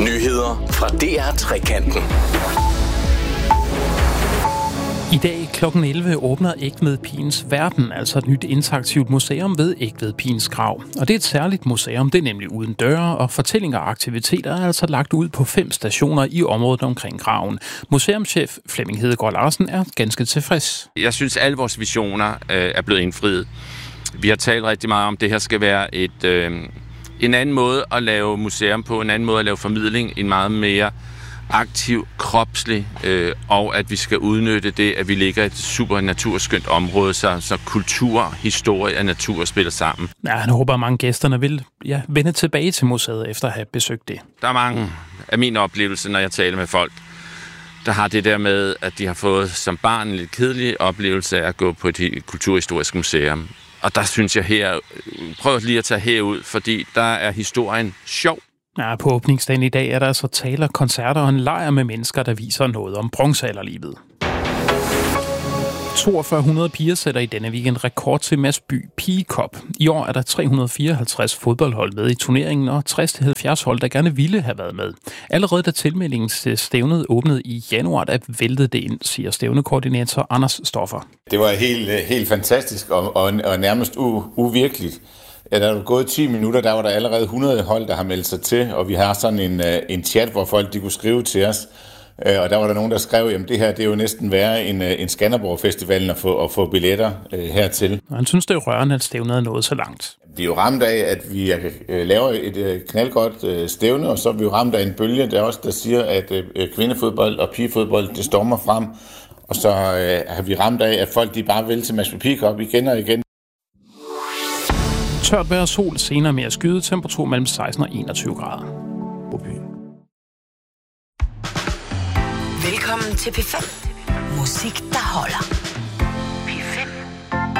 Nyheder fra DR Trekanten. I dag kl. 11 åbner Egtvedpigens Verden, altså et nyt interaktivt museum ved Egtvedpigens grav. Og det er et særligt museum, det er nemlig uden døre, og fortællinger og aktiviteter er altså lagt ud på 5 stationer i området omkring graven. Museumschef Flemming Hedegaard Larsen er ganske tilfreds. Jeg synes, alle vores visioner er blevet indfriet. Vi har talt rigtig meget om, at det her skal være en anden måde at lave museum på, en anden måde at lave formidling, en meget mere aktiv, kropslig, og at vi skal udnytte det, at vi ligger i et super naturskønt område, så kultur, historie og natur spiller sammen. Ja, han håber, at mange gæsterne vil vende tilbage til museet efter at have besøgt det. Der er mange af mine oplevelser, når jeg taler med folk, der har det der med, at de har fået som barn en lidt kedelig oplevelse af at gå på et kulturhistorisk museum. Og der synes jeg prøv lige at tage herud, fordi der er historien sjov. Ja, på åbningsdagen i dag er der så taler, koncerter og en lejr med mennesker, der viser noget om bronzealderlivet. 4200 piger sætter i denne weekend rekord til Masby Pigekop. I år er der 354 fodboldhold med i turneringen, og 60-70 hold, der gerne ville have været med. Allerede da tilmeldingen til stævnet åbnede i januar, der væltede det ind, siger stævnekoordinator Anders Stoffer. Det var helt fantastisk og nærmest uvirkeligt. Ja, der var gået 10 minutter, der var der allerede 100 hold, der har meldt sig til, og vi har sådan en chat, hvor folk de kunne skrive til os. Og der var der nogen, der skrev, at det her det er jo næsten værre end Skanderborg-festivalen at få billetter hertil. Og han synes, det er rørende, at stævnet er nået så langt. Vi er jo ramt af, at vi laver et knaldgodt stævne, og så er vi jo ramt af en bølge, der siger, at kvindefodbold og pigefodbold, det stormer frem. Og så har vi ramt af, at folk de bare vil til Masby Pigekop igen og igen. Tørt vejr og sol, senere mere skyde, temperatur mellem 16 og 21 grader. Velkommen til P5. Musik, der holder.